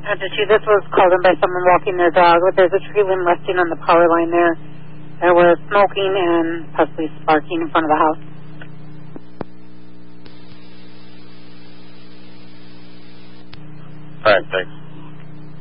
This was called in by someone walking their dog. There's a tree limb resting on the power line there. There was smoking and possibly sparking in front of the house. All right, thanks.